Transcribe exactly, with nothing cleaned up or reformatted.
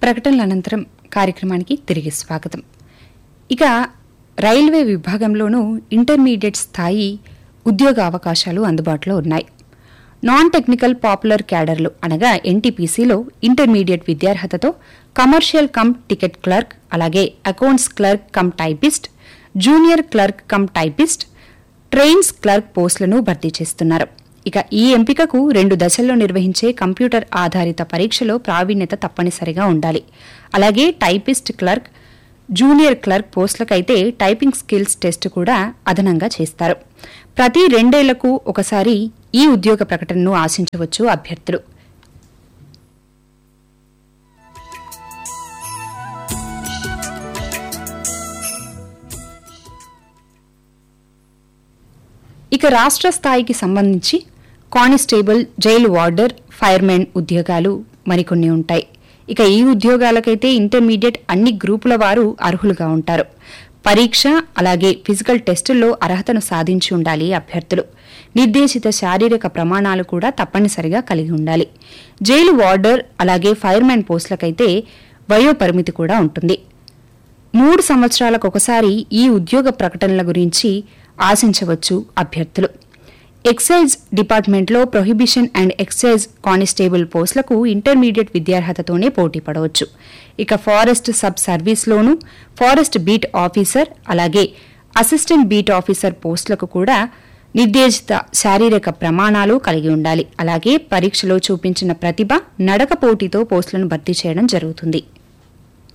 ప్రకటనల అనంతరం కార్యక్రమానికి తిరిగి స్వాగతం. ఇక రైల్వే విభాగంలోనూ ఇంటర్మీడియట్ స్థాయి ఉద్యోగ అవకాశాలు అందుబాటులో ఉన్నాయి. నాన్ టెక్నికల్ పాపులర్ క్యాడర్లు అనగా ఎన్టీపీసీలో intermediate విద్యార్హతతో commercial come ticket clerk, అలాగే accounts clerk cum typist, junior clerk cum typist, trains clerk పోస్టులను భర్తీ చేస్తున్నారు. ఇక ఈ ఎంపికకు రెండు దశల్లో నిర్వహించే కంప్యూటర్ ఆధారిత పరీక్షలో ప్రావీణ్యత తప్పనిసరిగా ఉండాలి. అలాగే typist clerk, junior clerk పోస్టులకైతే typing skills test కూడా అదనంగా చేస్తారు. ప్రతి రెండేళ్లకు ఒకసారి ఈ ఉద్యోగ ప్రకటనను ఆశించవచ్చు అభ్యర్థులు. ఇక రాష్ట్ర స్థాయికి సంబంధించి కానిస్టేబుల్, జైలు వార్డర్, ఫైర్మెన్ ఉద్యోగాలు మరికొన్ని ఉంటాయి. ఇక ఈ ఉద్యోగాలకైతే ఇంటర్మీడియట్ అన్ని గ్రూపుల వారు అర్హులుగా ఉంటారు. పరీక్ష అలాగే ఫిజికల్ టెస్టుల్లో అర్హతను సాధించి ఉండాలి అభ్యర్థులు. నిర్దేశిత శారీరక ప్రమాణాలు కూడా తప్పనిసరిగా కలిగి ఉండాలి. జైలు వార్డర్ అలాగే ఫైర్మెన్ పోస్టులకైతే వయోపరిమితి కూడా ఉంటుంది. మూడు సంవత్సరాలకు ఒకసారి ఈ ఉద్యోగ ప్రకటనల గురించి ఆశించవచ్చు అభ్యర్థులు. ఎక్సైజ్ డిపార్ట్మెంట్లో ప్రొహిబిషన్ అండ్ ఎక్సైజ్ కానిస్టేబుల్ పోస్టులకు ఇంటర్మీడియట్ విద్యార్హతతోనే పోటీ పడవచ్చు. ఇక forest sub సర్వీస్లోనూ forest beat officer అలాగే అసిస్టెంట్ బీట్ ఆఫీసర్ పోస్టులకు కూడా నిర్దేశిత శారీరక ప్రమాణాలు కలిగి ఉండాలి. అలాగే పరీక్షలో చూపించిన ప్రతిభ, నడక పోటీతో పోస్టులను భర్తీ చేయడం జరుగుతుంది.